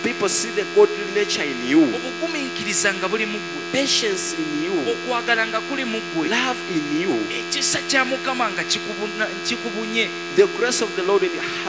people see the godly nature in you, obugumiikiriza nga buli mu ggwe, patience in you, okwagala nga kuli mu ggwe, love in you, ekisa kya Mukama nga kikubunye, the grace of the Lord in your heart.